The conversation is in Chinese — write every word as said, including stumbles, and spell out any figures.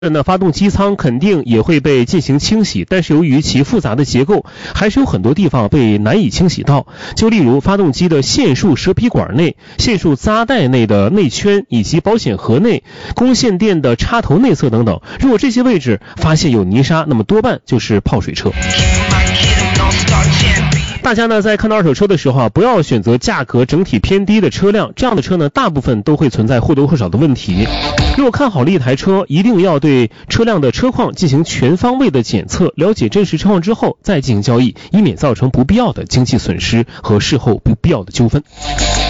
那发动机舱肯定也会被进行清洗，但是由于其复杂的结构，还是有很多地方被难以清洗到。就例如发动机的线束蛇皮管内、线束扎带内的内圈以及保险盒内、供线电的插头内侧等等。如果这些位置发现有泥沙，那么多半就是泡水车。大家呢在看到二手车的时候啊，不要选择价格整体偏低的车辆，这样的车呢大部分都会存在或多或少的问题。如果看好了一台车，一定要对车辆的车况进行全方位的检测，了解真实车况之后再进行交易，以免造成不必要的经济损失和事后不必要的纠纷。